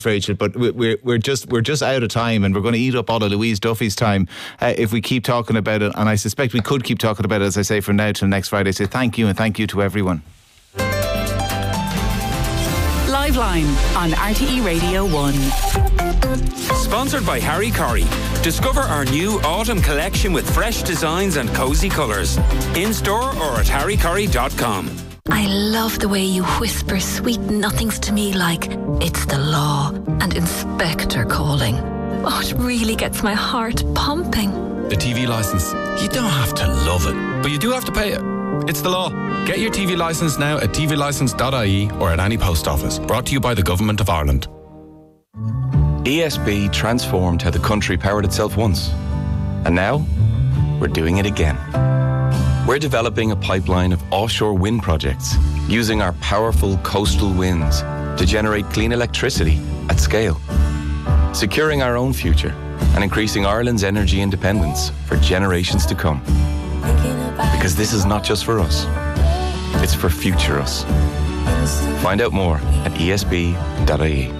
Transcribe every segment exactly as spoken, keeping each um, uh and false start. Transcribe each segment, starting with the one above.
Rachel, but we're we're just we're just out of time, and we're going to eat up all of Louise Duffy's time uh, if we keep talking about it. And I suspect we could keep talking about it, as I say, from now till next Friday. So thank you, and thank you to everyone. Live Line on R T E Radio one. Sponsored by Harry Corrie. Discover our new autumn collection with fresh designs and cosy colours. In store or at harry corrie dot com. I love the way you whisper sweet nothings to me like it's the law and inspector calling. Oh, it really gets my heart pumping. The T V licence. You don't have to love it, but you do have to pay it. It's the law. Get your T V licence now at t v licence dot I E or at any post office. Brought to you by the Government of Ireland. E S B transformed how the country powered itself once. And now, we're doing it again. We're developing a pipeline of offshore wind projects using our powerful coastal winds to generate clean electricity at scale, securing our own future and increasing Ireland's energy independence for generations to come. Because this is not just for us, it's for future us. Find out more at e s b dot I E.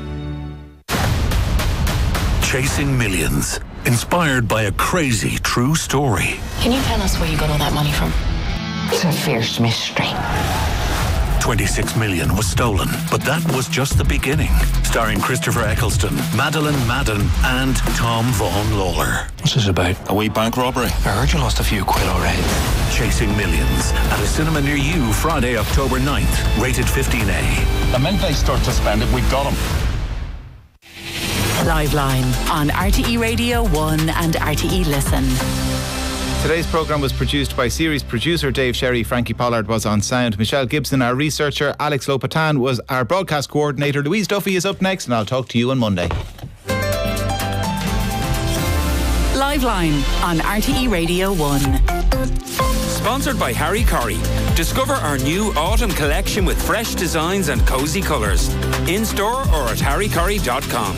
Chasing Millions, inspired by a crazy true story. Can you tell us where you got all that money from? It's a fierce mystery. twenty-six million was stolen, but that was just the beginning. Starring Christopher Eccleston, Madeline Madden, and Tom Vaughan Lawler. What's this about? A wee bank robbery? I heard you lost a few quid already. Chasing Millions at a cinema near you Friday, October ninth. Rated fifteen A. The minute they start to spend it, we've got them. Live Line on R T E Radio one and R T E Listen. Today's programme was produced by series producer Dave Sherry. Frankie Pollard was on sound. Michelle Gibson, our researcher. Alex Lopatan was our broadcast coordinator. Louise Duffy is up next, and I'll talk to you on Monday. Live Line on R T E Radio one. Sponsored by Harry Corrie. Discover our new autumn collection with fresh designs and cosy colours. In store or at harry corrie dot com.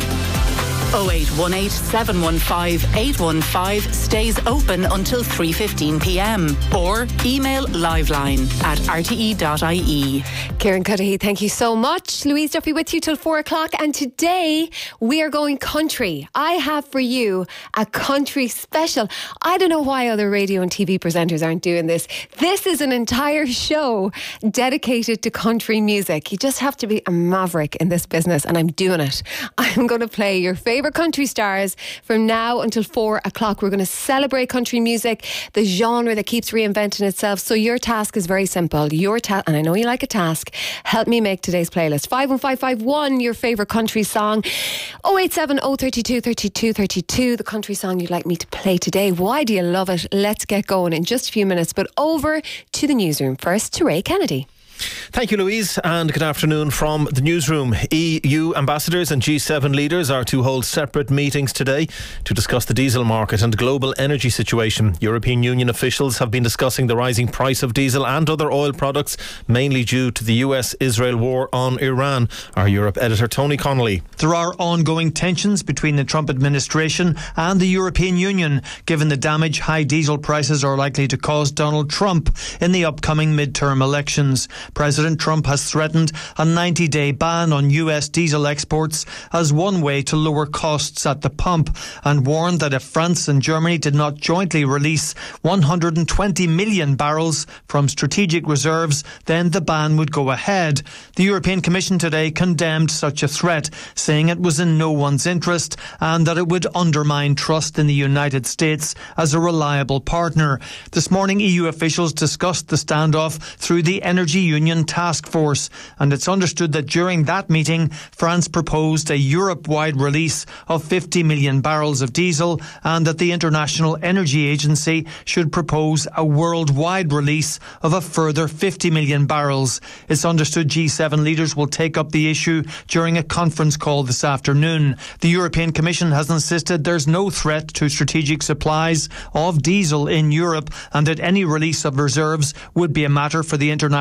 oh eight one eight, seven one five, eight one five stays open until three fifteen p m or email liveline at r t e dot I E. Kieran Cuddihy, thank you so much. Louise Duffy with you till four o'clock, and today we are going country. I have for you a country special. I don't know why other radio and T V presenters aren't doing this. This is an entire show dedicated to country music. You just have to be a maverick in this business, and I'm doing it. I'm going to play your favourite country stars from now until four o'clock. We're going to celebrate country music, the genre that keeps reinventing itself. So your task is very simple. Your task, and I know you like a task, help me make today's playlist. five one five five one, your favourite country song. oh eight seven oh three two, three two three two, the country song you'd like me to play today. Why do you love it? Let's get going in just a few minutes. But over to the newsroom. First to Ray Kennedy. Thank you, Louise, and good afternoon from the newsroom. E U ambassadors and G seven leaders are to hold separate meetings today to discuss the diesel market and global energy situation. European Union officials have been discussing the rising price of diesel and other oil products, mainly due to the U S Israel war on Iran. Our Europe editor Tony Connolly. There are ongoing tensions between the Trump administration and the European Union, given the damage high diesel prices are likely to cause Donald Trump in the upcoming midterm elections. President Trump has threatened a ninety-day ban on U S diesel exports as one way to lower costs at the pump, and warned that if France and Germany did not jointly release one hundred twenty million barrels from strategic reserves, then the ban would go ahead. The European Commission today condemned such a threat, saying it was in no one's interest and that it would undermine trust in the United States as a reliable partner. This morning, E U officials discussed the standoff through the Energy Union Task Force, and it's understood that during that meeting, France proposed a Europe-wide release of fifty million barrels of diesel, and that the International Energy Agency should propose a worldwide release of a further fifty million barrels. It's understood G seven leaders will take up the issue during a conference call this afternoon. The European Commission has insisted there's no threat to strategic supplies of diesel in Europe, and that any release of reserves would be a matter for the International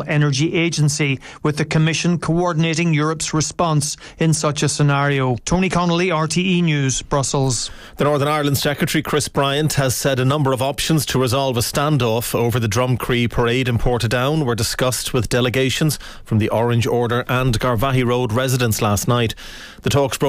Energy Agency, with the Commission coordinating Europe's response in such a scenario. Tony Connolly, R T E News, Brussels. The Northern Ireland Secretary Chris Bryant has said a number of options to resolve a standoff over the Drumcree parade in Portadown were discussed with delegations from the Orange Order and Garvaghey Road residents last night. The talks broke